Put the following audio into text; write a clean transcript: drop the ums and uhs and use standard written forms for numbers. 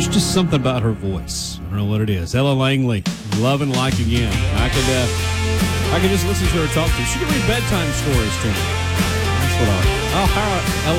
There's just something about her voice. I don't know what it is. Ella Langley, Love and Like Again. I could just listen to her talk to. She could read bedtime stories to me. That's what Ella